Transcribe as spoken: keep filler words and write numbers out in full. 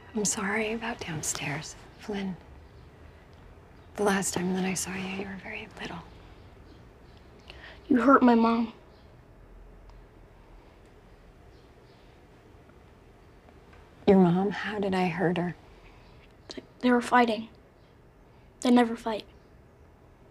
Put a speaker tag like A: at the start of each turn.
A: I'm sorry about downstairs, Flynn. The last time that I saw you, you were very little.
B: You hurt my mom.
A: Your mom? How did I hurt her?
B: They were fighting. They never fight.